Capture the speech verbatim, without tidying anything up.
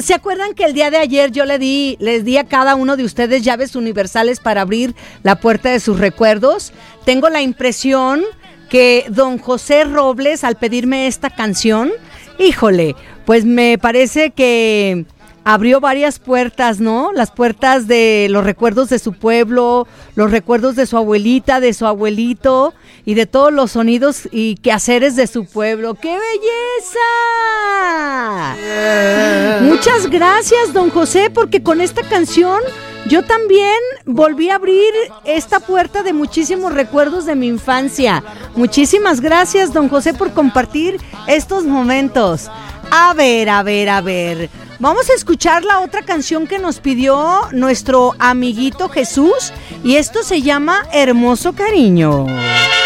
¿se acuerdan que el día de ayer yo le di, les di a cada uno de ustedes llaves universales para abrir la puerta de sus recuerdos? Tengo la impresión que don José Robles, al pedirme esta canción, híjole, pues me parece que abrió varias puertas, ¿no? Las puertas de los recuerdos de su pueblo, los recuerdos de su abuelita, de su abuelito y de todos los sonidos y quehaceres de su pueblo. ¡Qué belleza! Yeah. Muchas gracias, don José, porque con esta canción yo también volví a abrir esta puerta de muchísimos recuerdos de mi infancia. Muchísimas gracias, don José, por compartir estos momentos. A ver, a ver, a ver. Vamos a escuchar la otra canción que nos pidió nuestro amiguito Jesús y esto se llama Hermoso Cariño.